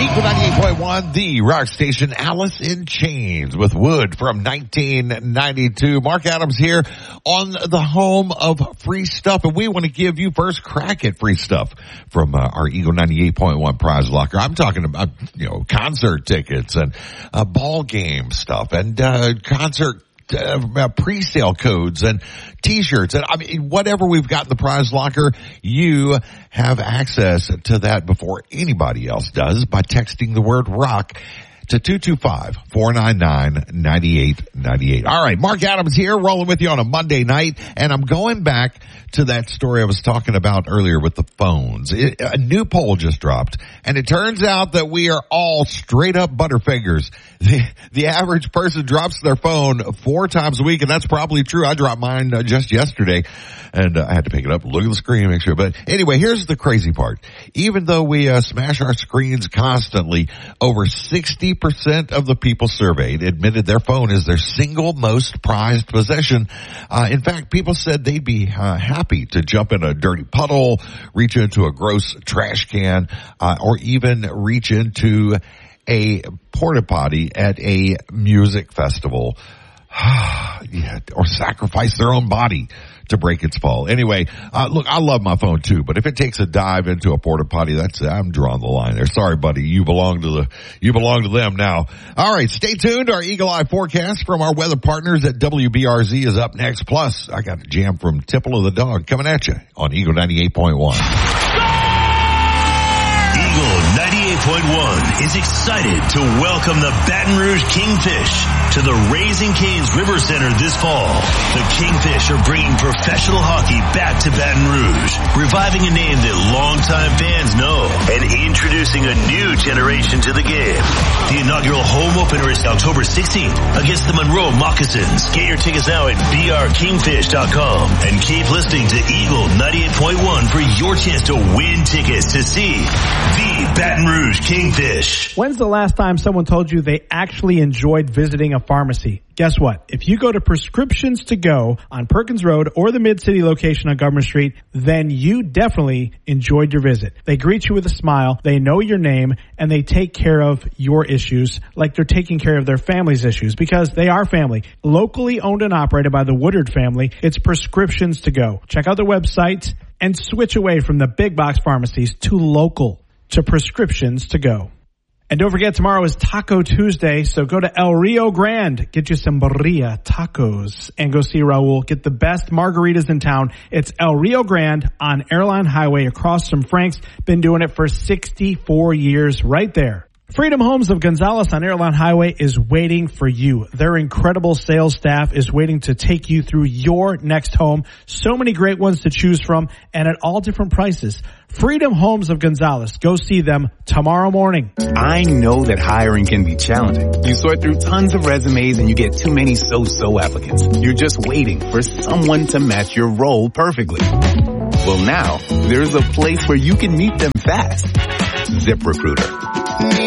Eagle 98.1, the rock station, Alice in Chains with Wood from 1992. Mark Adams here on the home of free stuff, and we want to give you first crack at free stuff from our Eagle 98.1 prize locker. I'm talking about, concert tickets and ball game stuff and concert pre-sale codes and t-shirts and whatever we've got in the prize locker, you have access to that before anybody else does by texting the word rock to 225-499-9898. All right, Mark Adams here, rolling with you on a Monday night, and I'm going back to that story I was talking about earlier with the phones. A new poll just dropped, and it turns out that we are all straight up butterfingers. The average person drops their phone 4 times a week, and that's probably true. I dropped mine just yesterday, and I had to pick it up, look at the screen, make sure. But anyway, here's the crazy part. Even though we smash our screens constantly, over 60% of the people surveyed admitted their phone is their single most prized possession. In fact, people said they'd be happy to jump in a dirty puddle, reach into a gross trash can, or even reach into a porta potty at a music festival. Yeah, or sacrifice their own body to break its fall. Anyway, look, I love my phone too, but if it takes a dive into a porta potty, I'm drawing the line there. Sorry, buddy, you belong to them now. All right, stay tuned. Our Eagle Eye forecast from our weather partners at WBRZ is up next. Plus, I got a jam from Tipple of the Dog coming at you on Eagle 98.1. Eagle 98.1 is excited to welcome the Baton Rouge Kingfish to the Raising Cane's River Center this fall. The Kingfish are bringing professional hockey back to Baton Rouge, reviving a name that longtime fans know and introducing a new generation to the game. The inaugural home opener is October 16th against the Monroe Moccasins. Get your tickets now at brkingfish.com and keep listening to Eagle 98.1 for your chance to win tickets to see the Baton Rouge Kingfish. When's the last time someone told you they actually enjoyed visiting a pharmacy? Guess what? If you go to Prescriptions to Go on Perkins Road or the Mid-City location on Government Street, then you definitely enjoyed your visit. They greet you with a smile, they know your name, and they take care of your issues like they're taking care of their family's issues, because they are family. Locally owned and operated by the Woodard family, it's Prescriptions to Go. Check out their website and switch away from the big box pharmacies to local, to Prescriptions to Go. And don't forget, tomorrow is Taco Tuesday, so go to El Rio Grande, get you some birria tacos, and go see Raul. Get the best margaritas in town. It's El Rio Grande on Airline Highway across from Frank's. Been doing it for 64 years right there. Freedom Homes of Gonzales on Airline Highway is waiting for you. Their incredible sales staff is waiting to take you through your next home. So many great ones to choose from, and at all different prices. Freedom Homes of Gonzales. Go see them tomorrow morning. I know that hiring can be challenging. You sort through tons of resumes and you get too many so-so applicants. You're just waiting for someone to match your role perfectly. Well, now there's a place where you can meet them fast. ZipRecruiter.